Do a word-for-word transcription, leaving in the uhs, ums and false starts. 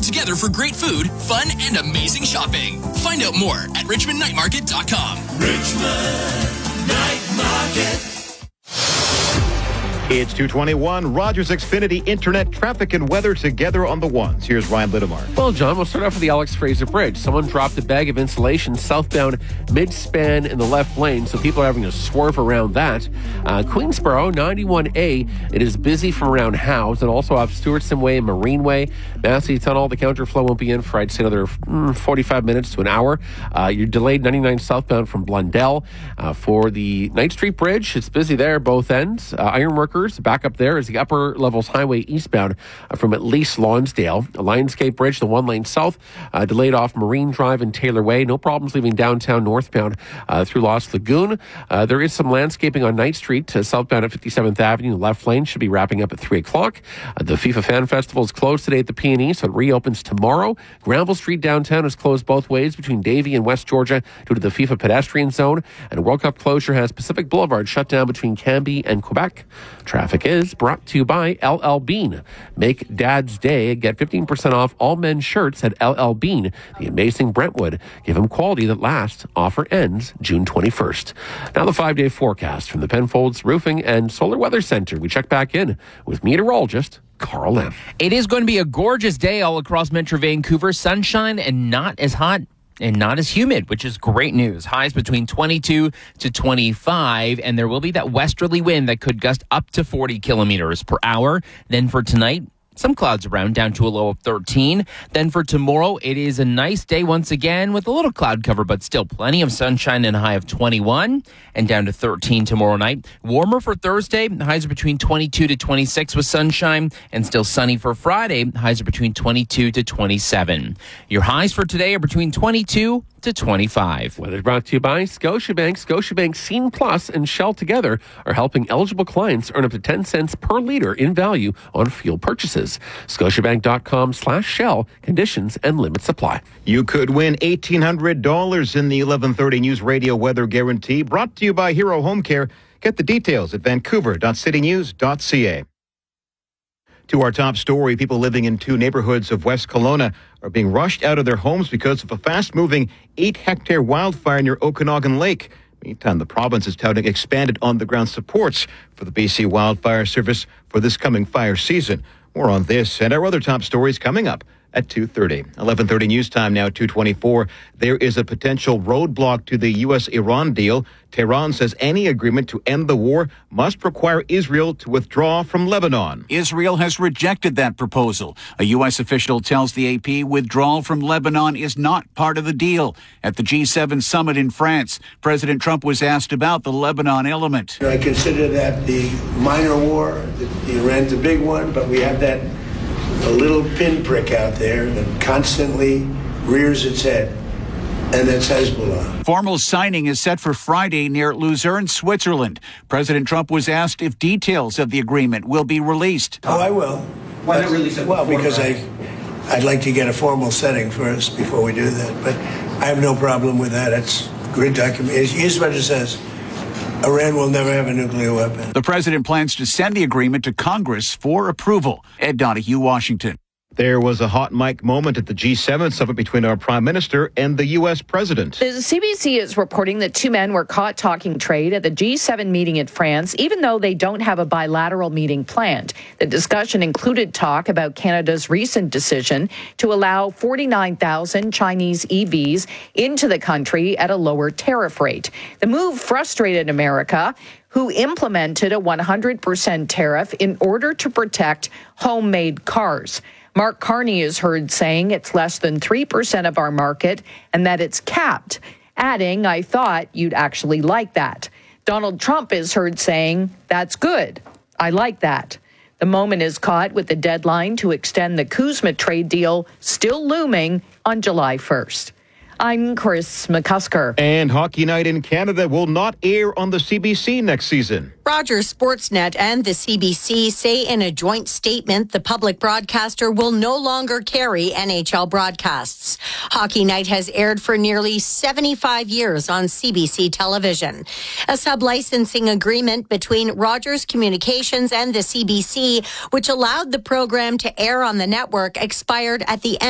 together for great food, fun, and amazing shopping. Find out more at richmond night market dot com. Richmond Night Market. It's two twenty-one. Rogers Xfinity Internet traffic and weather together on the ones. Here's Ryan Littimar. Well, John, we'll start off with the Alex Fraser Bridge. Someone dropped a bag of insulation southbound mid-span in the left lane, so people are having to swerve around that. Uh, Queensboro, ninety-one A, it is busy from around Howes and also off Stewartson Way and Marine Way. Massey Tunnel, the counterflow won't be in for, I'd say, another mm, forty-five minutes to an hour. Uh, you're delayed ninety-nine southbound from Blundell. Uh, for the Knight Street Bridge, it's busy there, both ends. Uh, Ironworkers, back up there is the upper levels highway eastbound uh, from at least Lonsdale. The Lionsgate Bridge, the one lane south, uh, delayed off Marine Drive and Taylor Way. No problems leaving downtown northbound uh, through Lost Lagoon. Uh, there is some landscaping on Knight Street uh, southbound at fifty-seventh Avenue. The left lane should be wrapping up at three o'clock. Uh, the FIFA Fan Festival is closed today at the P and E, so it reopens tomorrow. Granville Street downtown is closed both ways between Davie and West Georgia due to the FIFA pedestrian zone. And World Cup closure has Pacific Boulevard shut down between Cambie and Quebec. Traffic is brought to you by L L Bean. Make Dad's Day. Get fifteen percent off all men's shirts at L L Bean, the amazing Brentwood. Give them quality that lasts. Offer ends June twenty-first. Now the five-day forecast from the Penfolds Roofing and Solar Weather Center. We check back in with meteorologist Carl M. It is going to be a gorgeous day all across Metro Vancouver. Sunshine and not as hot and not as humid, which is great news. Highs between twenty-two to twenty-five, and there will be that westerly wind that could gust up to forty kilometers per hour. Then for tonight, some clouds around, down to a low of thirteen. Then for tomorrow, it is a nice day once again with a little cloud cover, but still plenty of sunshine and a high of twenty-one, and down to thirteen tomorrow night. Warmer for Thursday. The highs are between twenty-two to twenty-six with sunshine, and still sunny for Friday. Highs are between twenty-two to twenty-seven. Your highs for today are between twenty-two to twenty-five. Weather brought to you by Scotiabank. Scotiabank Scene Plus and Shell together are helping eligible clients earn up to ten cents per liter in value on fuel purchases. Scotiabank.com slash Shell. Conditions and limits apply. You could win eighteen hundred dollars in the eleven thirty News Radio Weather Guarantee, brought to you by Hero Home Care. Get the details at vancouver dot city news dot c a. To our top story, people living in two neighborhoods of West Kelowna are being rushed out of their homes because of a fast-moving eight-hectare wildfire near Okanagan Lake. Meantime, the province is touting expanded on-the-ground supports for the B C Wildfire Service for this coming fire season. More on this and our other top stories coming up at two thirty. eleven thirty news time now, two twenty-four. There is a potential roadblock to the U S Iran deal. Tehran says any agreement to end the war must require Israel to withdraw from Lebanon. Israel has rejected that proposal. A U S official tells the A P withdrawal from Lebanon is not part of the deal. At the G seven summit in France, President Trump was asked about the Lebanon element. I consider that the minor war. The, the Iran's a big one, but we have that a little pinprick out there that constantly rears its head, and that's Hezbollah. Formal signing is set for Friday near Luzerne, Switzerland. President Trump was asked if details of the agreement will be released. Oh, I will. Why not release it? Well, because I, I'd like to get a formal setting first before we do that, but I have no problem with that. It's great document. Here's what it says. Iran will never have a nuclear weapon. The president plans to send the agreement to Congress for approval. Ed Donahue, Washington. There was a hot mic moment at the G seven summit between our prime minister and the U S president. The C B C is reporting that two men were caught talking trade at the G seven meeting in France, even though they don't have a bilateral meeting planned. The discussion included talk about Canada's recent decision to allow forty-nine thousand Chinese E Vs into the country at a lower tariff rate. The move frustrated America, who implemented a one hundred percent tariff in order to protect homemade cars. Mark Carney is heard saying it's less than three percent of our market and that it's capped, adding, "I thought you'd actually like that." Donald Trump is heard saying, "That's good. I like that." The moment is caught with the deadline to extend the CUSMA trade deal still looming on July first. I'm Chris McCusker. And Hockey Night in Canada will not air on the C B C next season. Rogers Sportsnet and the C B C say in a joint statement the public broadcaster will no longer carry N H L broadcasts. Hockey Night has aired for nearly seventy-five years on C B C television. A sub-licensing agreement between Rogers Communications and the C B C, which allowed the program to air on the network, expired at the end